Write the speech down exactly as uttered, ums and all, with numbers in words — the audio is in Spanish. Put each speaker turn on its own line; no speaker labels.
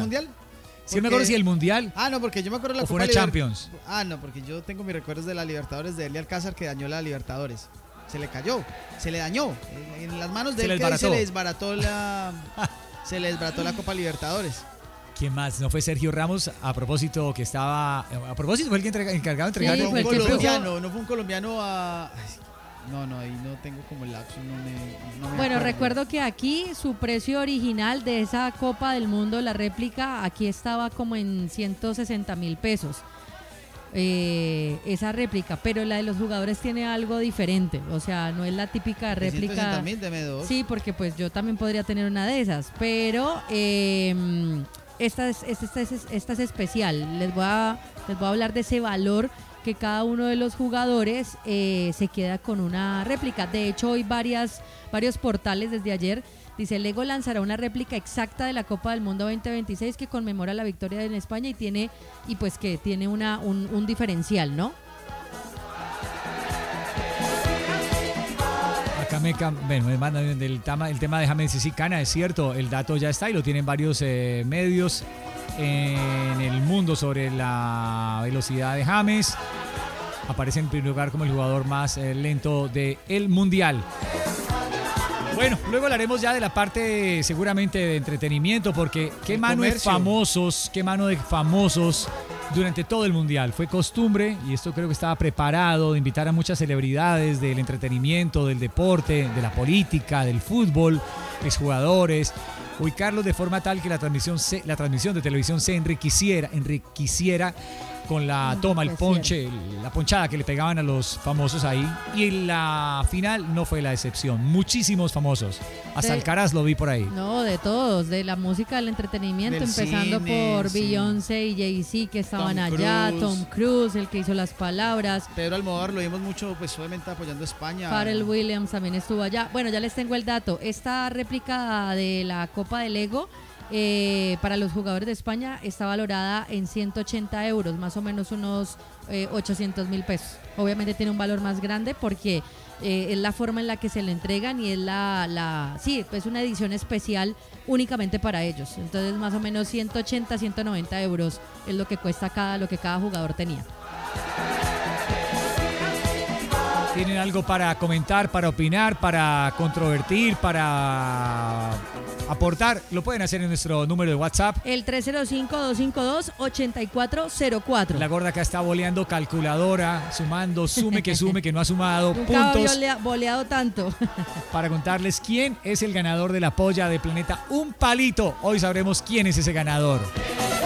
mundial?
Sí, me acuerdo si el mundial.
Ah, no, porque yo me acuerdo de la
o fue
Copa
una
Liber...
Champions.
Ah, no, porque yo tengo mis recuerdos de la Libertadores de Eli Alcázar que dañó la Libertadores. Se le cayó, se le dañó. En, en las manos de
se
él
le
que se le desbarató la se le desbarató la Copa Libertadores.
¿Quién más? ¿No fue Sergio Ramos? A propósito que estaba... A propósito fue el que entrega, encargado de entregar.
Sí,
no
fue un
el
colombiano, puso... no fue un colombiano a... No, no, ahí no tengo como el lapsus, no me, no me
Bueno,
acuerdo.
recuerdo que aquí su precio original de esa Copa del Mundo, la réplica, aquí estaba como en ciento sesenta mil pesos. Eh, esa réplica, pero la de los jugadores tiene algo diferente, o sea, no es la típica réplica.
ciento sesenta mil, deme dos.
Sí, porque pues yo también podría tener una de esas, pero eh, esta, es, esta, es, esta es especial. Les voy a, les voy a hablar de ese valor que cada uno de los jugadores eh, se queda con una réplica. De hecho, hoy varias, varios portales desde ayer dice Lego lanzará una réplica exacta de la Copa del Mundo veinte veintiséis que conmemora la victoria en España y tiene y pues que tiene una un, un diferencial, ¿no?
Acá me, bueno, me mandan del tema, el tema de James Sicana, es cierto, el dato ya está y lo tienen varios eh, medios en el mundo sobre la velocidad de James. Aparece en primer lugar como el jugador más eh, lento del Mundial. Bueno, luego hablaremos ya de la parte seguramente de entretenimiento, porque qué mano de famosos, qué mano de famosos durante todo el Mundial. Fue costumbre, y esto creo que estaba preparado, de invitar a muchas celebridades del entretenimiento, del deporte, de la política, del fútbol, exjugadores, ubicarlos de forma tal que la transmisión, se, la transmisión de televisión se enriqueciera, enriqueciera con la toma, el ponche, la ponchada que le pegaban a los famosos ahí. Y en la final no fue la excepción. Muchísimos famosos. Hasta
de,
Alcaraz lo vi por ahí.
No, de todos, de la música, del entretenimiento, del empezando cine, por sí. Beyoncé y Jay-Z que estaban Tom allá, Cruise. Tom Cruise, el que hizo las palabras.
Pedro Almodóvar lo vimos mucho, pues obviamente apoyando a España.
Pharrell Williams también estuvo allá. Bueno, ya les tengo el dato. Esta réplica de la Copa de Lego Eh, para los jugadores de España está valorada en ciento ochenta euros, más o menos unos eh, ochocientos mil pesos. Obviamente tiene un valor más grande porque eh, es la forma en la que se le entregan y es la, la sí, es una edición especial únicamente para ellos. Entonces más o menos ciento ochenta, ciento noventa euros es lo que cuesta cada, lo que cada jugador tenía.
¿Tienen algo para comentar, para opinar, para controvertir, para aportar? Lo pueden hacer en nuestro número de WhatsApp.
El tres cero cinco, dos cinco dos, ocho cuatro cero cuatro.
La gorda acá está boleando calculadora, sumando, sume que sume, que no ha sumado
Nunca
puntos.
había boleado tanto.
Para contarles quién es el ganador de la polla de Planeta Un Palito. Hoy sabremos quién es ese ganador.